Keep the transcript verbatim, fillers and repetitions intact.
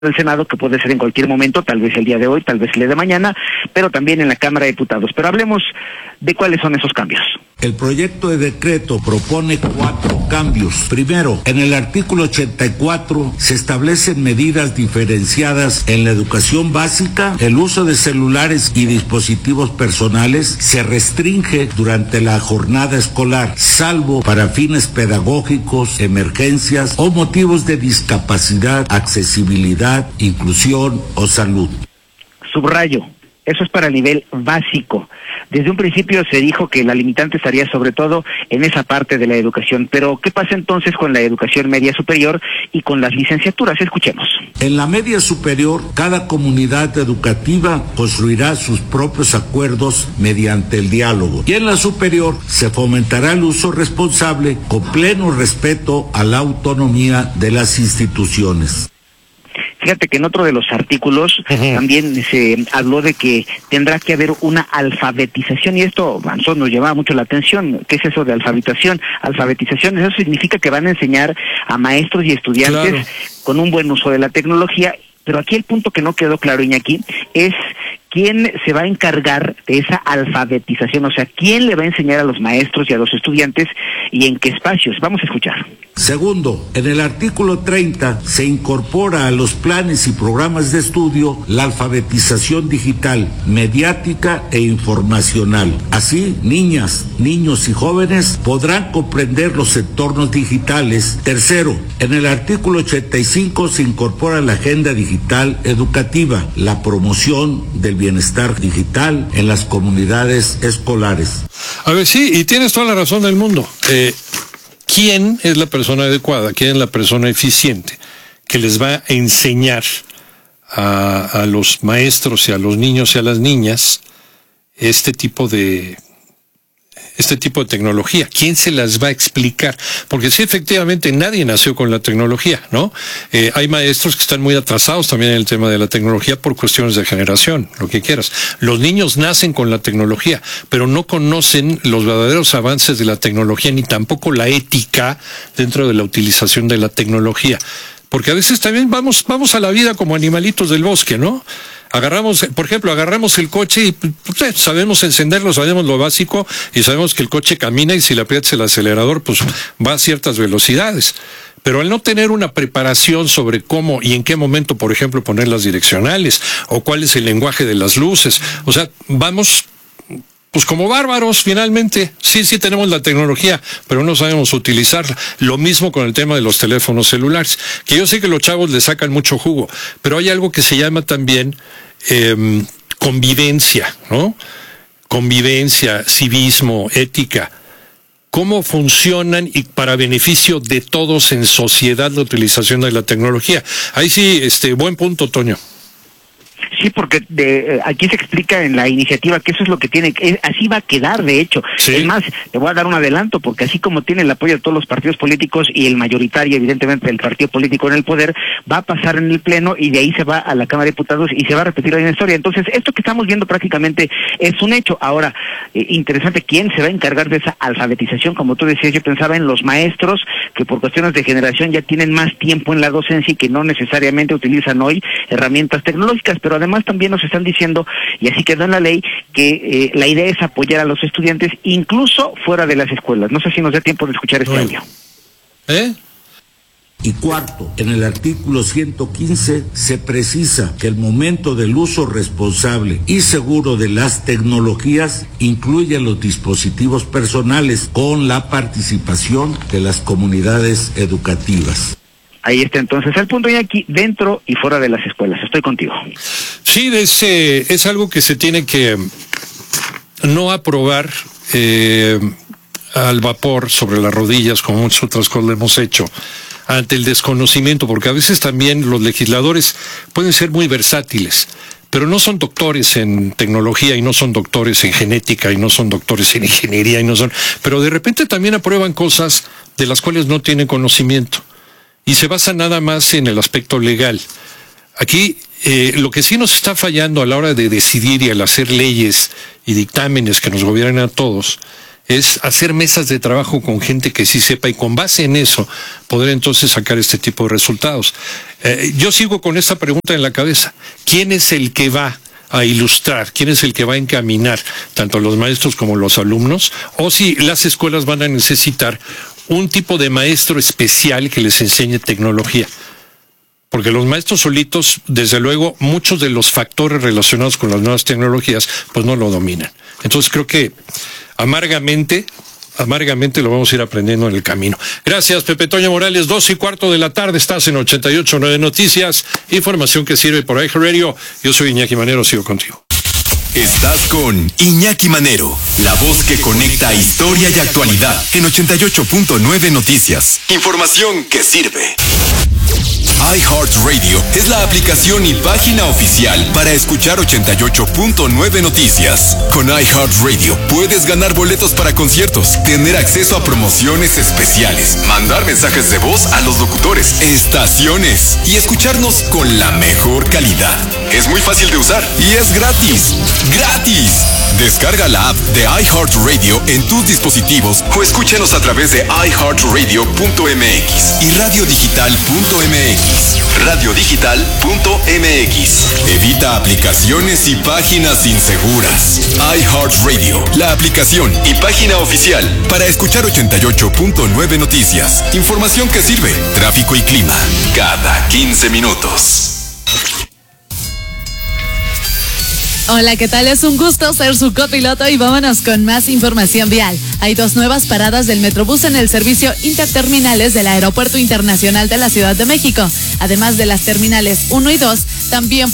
del Senado, que puede ser en cualquier momento, tal vez el día de hoy, tal vez el día de mañana, pero también en la Cámara de Diputados. Pero hablemos de cuáles son esos cambios. El proyecto de decreto propone cuatro cambios. Primero, en el artículo ochenta y cuatro se establecen medidas diferenciadas en la educación básica. El uso de celulares y dispositivos personales se restringe durante la jornada escolar, salvo para fines pedagógicos, emergencias o motivos de discapacidad, accesibilidad, inclusión o salud. Subrayo, eso es para el nivel básico. Desde un principio se dijo que la limitante estaría sobre todo en esa parte de la educación. Pero, ¿qué pasa entonces con la educación media superior y con las licenciaturas? Escuchemos. En la media superior, cada comunidad educativa construirá sus propios acuerdos mediante el diálogo. Y en la superior se fomentará el uso responsable con pleno respeto a la autonomía de las instituciones. Fíjate que en otro de los artículos uh-huh. también se habló de que tendrá que haber una alfabetización, y esto, Manzón, nos llamaba mucho la atención. ¿Qué es eso de alfabetización? Alfabetización, eso significa que van a enseñar a maestros y estudiantes claro. con un buen uso de la tecnología, pero aquí el punto que no quedó claro, Iñaki, es quién se va a encargar de esa alfabetización, o sea, quién le va a enseñar a los maestros y a los estudiantes y en qué espacios. Vamos a escuchar. Segundo, en el artículo treinta se incorpora a los planes y programas de estudio la alfabetización digital, mediática e informacional. Así, niñas, niños y jóvenes podrán comprender los entornos digitales. Tercero, en el artículo ochenta y cinco se incorpora la agenda digital educativa, la promoción del bienestar digital en las comunidades escolares. A ver, sí, y tienes toda la razón del mundo. Eh, ¿Quién es la persona adecuada? ¿Quién es la persona eficiente que les va a enseñar a, a los maestros y a los niños y a las niñas este tipo de este tipo de tecnología? ¿Quién se las va a explicar? Porque sí, efectivamente, nadie nació con la tecnología, ¿no? Eh, hay maestros que están muy atrasados también en el tema de la tecnología por cuestiones de generación, lo que quieras. Los niños nacen con la tecnología, pero no conocen los verdaderos avances de la tecnología, ni tampoco la ética dentro de la utilización de la tecnología. Porque a veces también vamos, vamos a la vida como animalitos del bosque, ¿no? Agarramos, por ejemplo, agarramos el coche y pues, sabemos encenderlo, sabemos lo básico y sabemos que el coche camina y si le aprietas el acelerador, pues va a ciertas velocidades. Pero al no tener una preparación sobre cómo y en qué momento, por ejemplo, poner las direccionales o cuál es el lenguaje de las luces, o sea, vamos pues como bárbaros finalmente. Sí, sí tenemos la tecnología, pero no sabemos utilizarla. Lo mismo con el tema de los teléfonos celulares, que yo sé que los chavos le sacan mucho jugo, pero hay algo que se llama también eh, convivencia, ¿no? Convivencia, civismo, ética. ¿Cómo funcionan y para beneficio de todos en sociedad la utilización de la tecnología? Ahí sí, este, buen punto, Toño. Sí, porque de, eh, aquí se explica en la iniciativa que eso es lo que tiene, que, así va a quedar, de hecho. Sí. Es más, te voy a dar un adelanto, porque así como tiene el apoyo de todos los partidos políticos y el mayoritario, evidentemente, del partido político en el poder, va a pasar en el Pleno y de ahí se va a la Cámara de Diputados y se va a repetir la misma historia. Entonces, esto que estamos viendo prácticamente es un hecho. Ahora, eh, interesante, ¿quién se va a encargar de esa alfabetización? Como tú decías, yo pensaba en los maestros, que por cuestiones de generación ya tienen más tiempo en la docencia y que no necesariamente utilizan hoy herramientas tecnológicas, pero además también nos están diciendo, y así quedó en la ley, que eh, la idea es apoyar a los estudiantes incluso fuera de las escuelas. No sé si nos da tiempo de escuchar este audio. ¿Eh? Y cuarto, en el artículo ciento quince se precisa que el momento del uso responsable y seguro de las tecnologías incluye los dispositivos personales con la participación de las comunidades educativas. Ahí está entonces el punto, y aquí dentro y fuera de las escuelas. Estoy contigo. Sí, es, eh, es algo que se tiene que no aprobar eh, al vapor sobre las rodillas, como muchas otras cosas hemos hecho, ante el desconocimiento, porque a veces también los legisladores pueden ser muy versátiles, pero no son doctores en tecnología y no son doctores en genética y no son doctores en ingeniería y no son, pero de repente también aprueban cosas de las cuales no tienen conocimiento. Y se basa nada más en el aspecto legal. Aquí, eh, lo que sí nos está fallando a la hora de decidir y al hacer leyes y dictámenes que nos gobiernen a todos, es hacer mesas de trabajo con gente que sí sepa y con base en eso poder entonces sacar este tipo de resultados. Eh, yo sigo con esta pregunta en la cabeza. ¿Quién es el que va a ilustrar? ¿Quién es el que va a encaminar tanto los maestros como los alumnos? O si las escuelas van a necesitar un tipo de maestro especial que les enseñe tecnología. Porque los maestros solitos, desde luego, muchos de los factores relacionados con las nuevas tecnologías, pues no lo dominan. Entonces creo que amargamente, amargamente lo vamos a ir aprendiendo en el camino. Gracias, Pepe Toño Morales, dos y cuarto de la tarde, estás en ochenta y ocho punto nueve Noticias, información que sirve por iHeartRadio. Yo soy Iñaki Manero, sigo contigo. Estás con Iñaki Manero, la voz que conecta historia y actualidad en ochenta y ocho punto nueve Noticias. Información que sirve. iHeartRadio es la aplicación y página oficial para escuchar ochenta y ocho punto nueve Noticias. Con iHeartRadio puedes ganar boletos para conciertos, tener acceso a promociones especiales, mandar mensajes de voz a los locutores, estaciones y escucharnos con la mejor calidad. Es muy fácil de usar y es gratis. ¡Gratis! Descarga la app de iHeartRadio en tus dispositivos o escúchanos a través de i heart radio punto m x y radio digital punto m x. radio digital punto m x. Evita aplicaciones y páginas inseguras. iHeartRadio, la aplicación y página oficial para escuchar ochenta y ocho punto nueve Noticias. Información que sirve. Tráfico y clima cada quince minutos. Hola, ¿qué tal? Es un gusto ser su copiloto y vámonos con más información vial. Hay dos nuevas paradas del Metrobús en el servicio interterminales del Aeropuerto Internacional de la Ciudad de México. Además de las terminales uno y dos, también